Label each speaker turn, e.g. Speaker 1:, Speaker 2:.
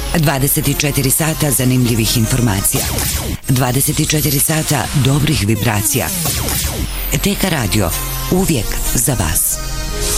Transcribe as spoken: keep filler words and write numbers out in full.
Speaker 1: dvadeset četiri sata zanimljivih informacija. dvadeset četiri sata dobrih vibracija. T K Radio, uvijek za vas.